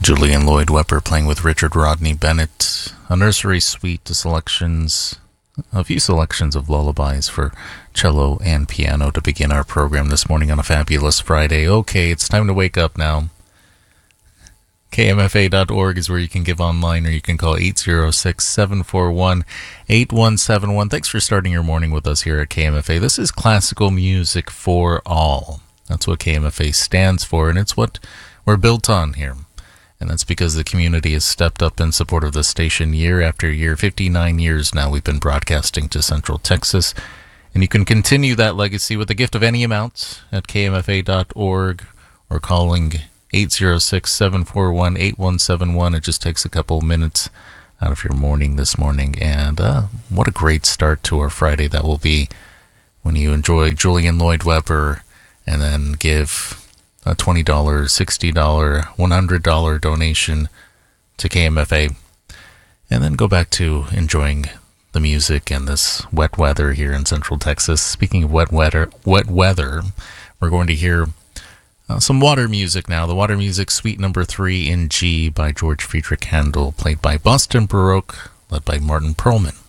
Julian Lloyd Webber playing with Richard Rodney Bennett, a nursery suite to a few selections of lullabies for cello and piano to begin our program this morning on a fabulous Friday. Okay, it's time to wake up now. KMFA.org is where you can give online, or you can call 806-741-8171. Thanks for starting your morning with us here at KMFA. This is classical music for all. That's what KMFA stands for, and it's what we're built on here. And that's because the community has stepped up in support of the station year after year. 59 years now we've been broadcasting to Central Texas. And you can continue that legacy with a gift of any amount at kmfa.org or calling 806-741-8171. It just takes a couple minutes out of your morning this morning. And what a great start to our Friday that will be when you enjoy Julian Lloyd Webber and then give a $20, $60, $100 donation to KMFA, and then go back to enjoying the music and this wet weather here in Central Texas. Speaking of wet weather, we're going to hear some water music now. The water music, Suite Number 3 in G by George Friedrich Handel, played by Boston Baroque, led by Martin Perlman.